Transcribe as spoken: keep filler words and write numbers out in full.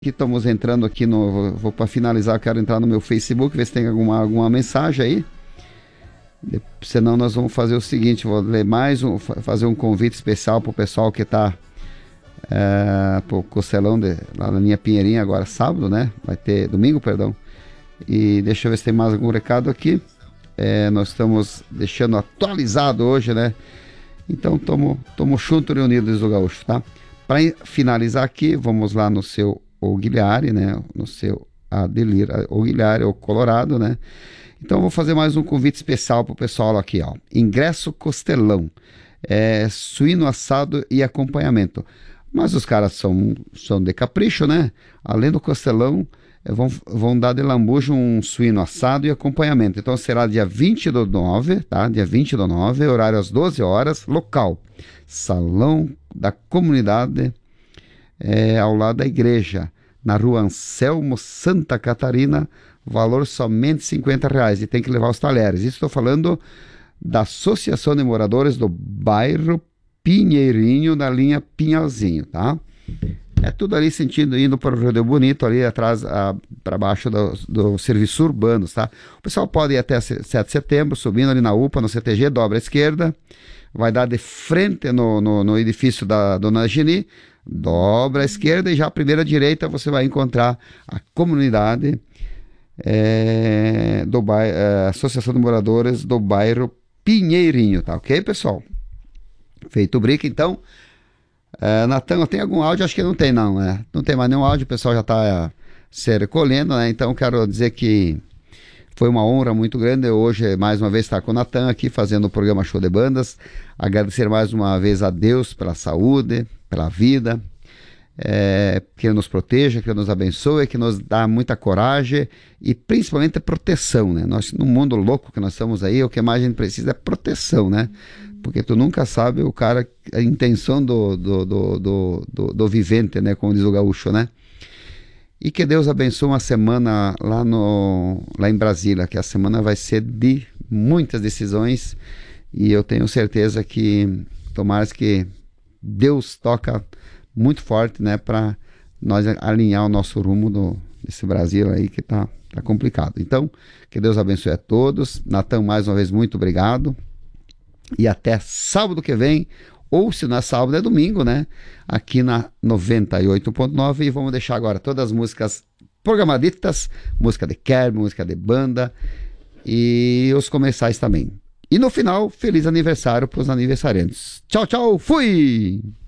Aqui estamos entrando aqui no... Vou, vou para finalizar, quero entrar no meu Facebook, ver se tem alguma, alguma mensagem aí. De, senão nós vamos fazer o seguinte, vou ler mais um, fazer um convite especial para o pessoal que está é, pro Costelão de, lá na linha Pinheirinha agora sábado, né? Vai ter domingo, perdão. E deixa eu ver se tem mais algum recado aqui. É, nós estamos deixando atualizado hoje, né? Então estamos juntos reunidos do Gaúcho, tá? Para finalizar aqui, vamos lá no seu Oguilhari, né? No seu Adelir Oguilhari, ou Colorado, né? Então eu vou fazer mais um convite especial para o pessoal aqui, ó. Ingresso Costelão, é, suíno assado e acompanhamento. Mas os caras são, são de capricho, né? Além do costelão, é, vão, vão dar de lambuja um suíno assado e acompanhamento. Então será dia vinte do nove, tá? Dia vinte do nove, horário às doze horas, local. Salão da Comunidade, é, ao lado da igreja, na rua Anselmo, Santa Catarina, valor somente cinquenta reais, e tem que levar os talheres. Isso estou falando da Associação de Moradores do Bairro Pinheirinho, na linha Pinhalzinho, tá? É tudo ali sentido, indo para o Rio de Bonito, ali atrás, para baixo do, do serviço urbanos, tá? O pessoal pode ir até sete de setembro, subindo ali na U P A, no C T G, dobra à esquerda, vai dar de frente no, no, no edifício da Dona Geni, dobra à esquerda e já à primeira direita você vai encontrar a comunidade é, do bairro, é, Associação de Moradores do Bairro Pinheirinho, tá ok, pessoal? Feito o brick, então. É, Natan, tem algum áudio? Acho que não tem, não, né? Não tem mais nenhum áudio, o pessoal já está é, se recolhendo, né? Então quero dizer que foi uma honra muito grande hoje, mais uma vez, estar com o Natan aqui fazendo o programa Show de Bandas. Agradecer mais uma vez a Deus pela saúde, pela vida, é, que Ele nos proteja, que Ele nos abençoe, que nos dá muita coragem e principalmente proteção, né? Nós, no mundo louco que nós estamos aí, o que mais a gente precisa é proteção, né? Porque tu nunca sabe o cara, a intenção do, do, do, do, do, do vivente, né? Como diz o gaúcho, né? E que Deus abençoe uma semana lá, no, lá em Brasília, que a semana vai ser de muitas decisões, e eu tenho certeza que tomara que Deus toca muito forte, né? Para nós alinhar o nosso rumo do, desse Brasil aí que tá, tá complicado. Então, que Deus abençoe a todos. Natan, mais uma vez, muito obrigado. E até sábado que vem, ou se não é sábado, é domingo, né? Aqui na noventa e oito ponto nove. E vamos deixar agora todas as músicas programaditas, música de Kerb, música de banda e os comerciais também. E no final, feliz aniversário para os aniversariantes. Tchau, tchau, fui!